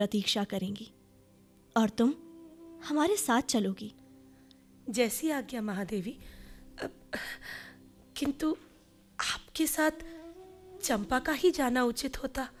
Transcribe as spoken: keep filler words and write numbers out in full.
प्रतीक्षा करेंगी और तुम हमारे साथ चलोगी। जैसी आज्ञा महादेवी। अब- किंतु आपके साथ चंपा का ही जाना उचित होता।